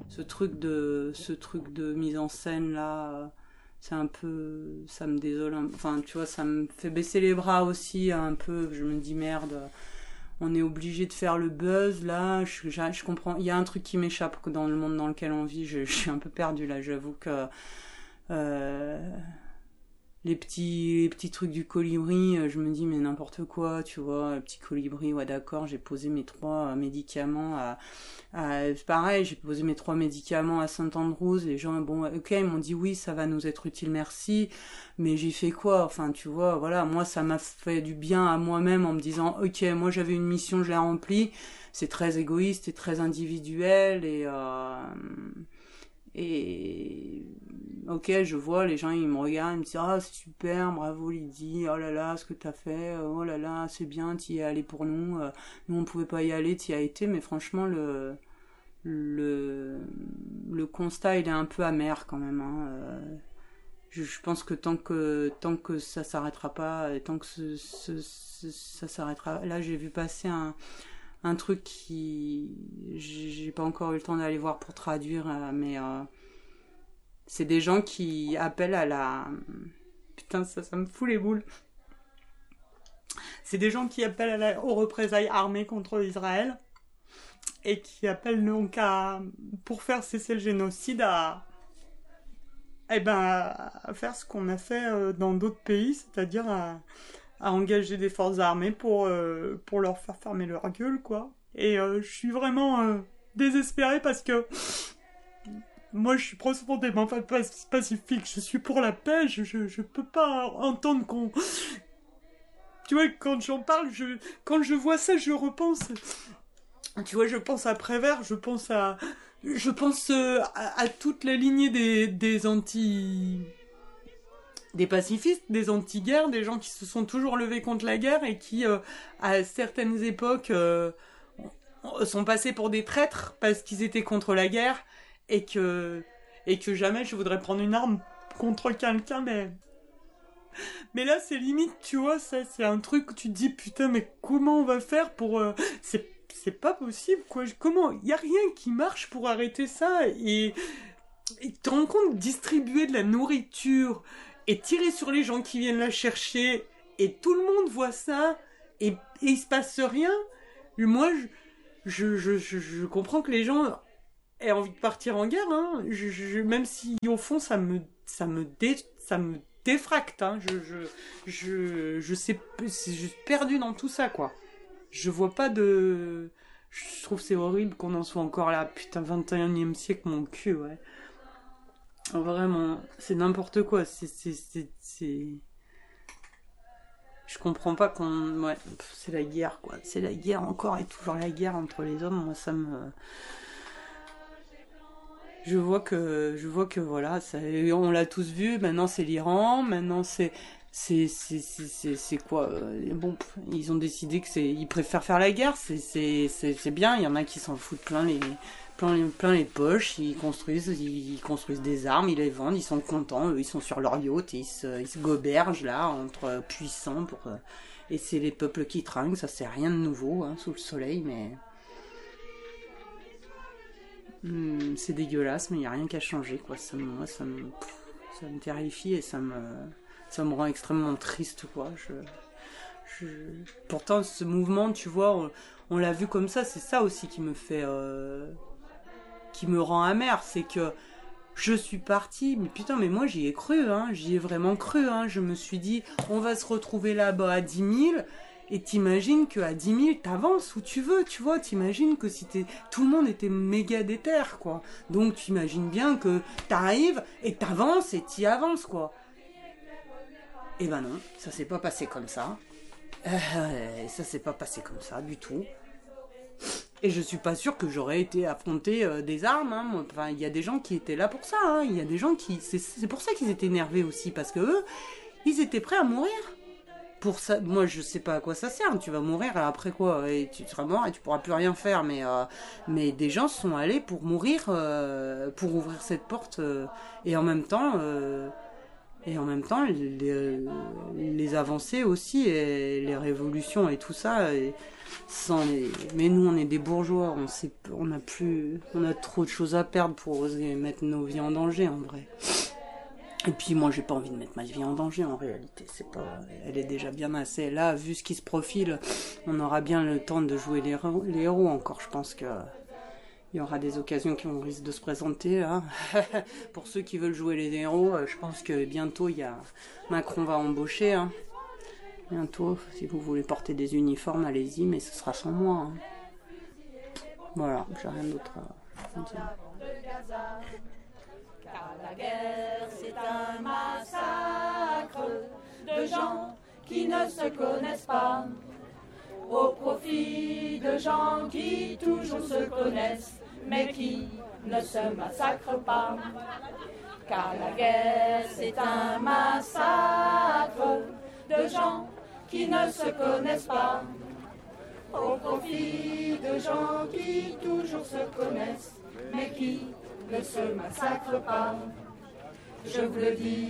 ce truc de mise en scène là, c'est un peu, ça me désole, enfin tu vois, ça me fait baisser les bras aussi un peu. Je me dis merde, on est obligé de faire le buzz là. Je comprends, il y a un truc qui m'échappe dans le monde dans lequel on vit. Je suis un peu perdue là, j'avoue que les petits trucs du colibri, je me dis mais n'importe quoi, tu vois, le petit colibri, ouais d'accord, j'ai posé mes 3 médicaments c'est pareil, j'ai posé mes 3 médicaments à Saint-Andrews, les gens, bon, ok, ils m'ont dit oui, ça va nous être utile, merci, mais j'ai fait quoi? Enfin, tu vois, voilà, moi ça m'a fait du bien à moi-même en me disant, ok, moi j'avais une mission, je l'ai remplie, c'est très égoïste et très individuel, et ok, je vois, les gens ils me regardent, ils me disent ah c'est super, bravo Lydie, oh là là ce que t'as fait, oh là là c'est bien, t'y es allé pour nous, nous on pouvait pas y aller, t'y as été, mais franchement le le constat il est un peu amer quand même, hein. Je pense que tant que ça s'arrêtera pas, et tant que ça s'arrêtera, là j'ai vu passer un truc qui j'ai pas encore eu le temps d'aller voir pour traduire, mais c'est des gens qui appellent à la putain ça me fout les boules, c'est des gens qui appellent aux représailles armées contre Israël et qui appellent donc pour faire cesser le génocide à faire ce qu'on a fait dans d'autres pays, c'est-à-dire à engager des forces armées pour leur faire fermer leur gueule, quoi. Et je suis vraiment désespérée parce que moi je suis profondément pacifique, je suis pour la paix, je peux pas entendre qu'on... Tu vois, quand j'en parle, quand je vois ça, je repense... Tu vois, je pense à Prévert, je pense à toute la lignée des pacifistes, des anti-guerres, des gens qui se sont toujours levés contre la guerre et qui, à certaines époques, sont passés pour des traîtres parce qu'ils étaient contre la guerre et que jamais je voudrais prendre une arme contre quelqu'un, mais là c'est limite, tu vois, ça c'est un truc où tu te dis putain mais comment on va faire pour... c'est pas possible quoi, comment, y a rien qui marche pour arrêter ça, et tu te rends compte, distribuer de la nourriture et tirer sur les gens qui viennent la chercher et tout le monde voit ça et il se passe rien. Moi je comprends que les gens aient envie de partir en guerre, hein. Même si au fond ça me défracte, hein. Je sais, c'est juste perdu dans tout ça quoi. Je vois pas de... Je trouve c'est horrible qu'on en soit encore là. Putain, 21e siècle, mon cul, ouais. Vraiment, c'est n'importe quoi. Je comprends pas qu'on... Ouais, c'est la guerre, quoi. C'est la guerre encore et toujours la guerre entre les hommes. Moi, ça me... Je vois que voilà, on l'a tous vu. Maintenant, c'est l'Iran. Maintenant, c'est quoi, bon, ils ont décidé ils préfèrent faire la guerre, c'est bien. Il y en a qui s'en foutent plein les poches, ils construisent des armes, ils les vendent, ils sont contents, eux ils sont sur leur yacht et ils se gobergent là entre puissants et c'est les peuples qui trinquent. Ça c'est rien de nouveau, hein, sous le soleil, mais c'est dégueulasse, mais il n'y a rien qu'à changer quoi. Ça me terrifie et ça me rend extrêmement triste, quoi. Pourtant, ce mouvement, tu vois, on l'a vu comme ça, c'est ça aussi qui me fait... qui me rend amer, c'est que je suis partie, mais putain, mais moi j'y ai cru, hein, j'y ai vraiment cru, hein. Je me suis dit, on va se retrouver là-bas à 10 000, et t'imagines qu'à 10 000, t'avances où tu veux, tu vois, t'imagines que tout le monde était méga déter, quoi. Donc t'imagines bien que t'arrives, et t'avances, et t'y avances, quoi. Eh ben non, ça s'est pas passé comme ça. Ça s'est pas passé comme ça du tout. Et je suis pas sûre que j'aurais été affronter des armes, hein. Enfin, il y a des gens qui étaient là pour ça, hein. Il y a des gens qui... C'est pour ça qu'ils étaient énervés aussi, parce que eux, ils étaient prêts à mourir. Pour ça, moi je sais pas à quoi ça sert, tu vas mourir et après quoi, et tu seras mort et tu pourras plus rien faire, mais des gens sont allés pour mourir, pour ouvrir cette porte, et en même temps... Et en même temps, les avancées aussi, et les révolutions et tout ça. Mais nous, on est des bourgeois, on a trop de choses à perdre pour oser mettre nos vies en danger, en vrai. Et puis moi, j'ai pas envie de mettre ma vie en danger, en réalité. Elle est déjà bien assez. Là, vu ce qui se profile, on aura bien le temps de jouer les héros encore. Je pense que il y aura des occasions qui vont risquer de se présenter. Hein. Pour ceux qui veulent jouer les héros, je pense que bientôt, Macron va embaucher. Hein. Bientôt, si vous voulez porter des uniformes, allez-y, mais ce sera sans moi. Hein. Voilà, j'ai rien d'autre à dire. Car la guerre, c'est un massacre de gens qui ne se connaissent pas, au profit de gens qui toujours se connaissent, mais qui ne se massacrent pas. Car la guerre, c'est un massacre de gens qui ne se connaissent pas, au profit de gens qui toujours se connaissent, mais qui ne se massacrent pas. Je vous le dis,